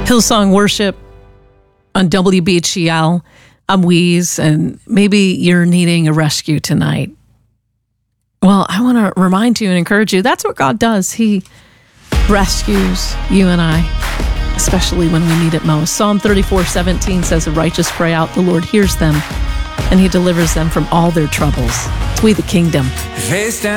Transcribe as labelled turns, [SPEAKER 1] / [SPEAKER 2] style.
[SPEAKER 1] Hillsong Worship on WBHCL. I'm Weeze, and maybe you're needing a rescue tonight. Well, I want to remind you and encourage you, that's what God does. He rescues you and I, especially when we need it most. Psalm 34:17 says, the righteous cry out, the Lord hears them, and he delivers them from all their troubles. It's we the kingdom.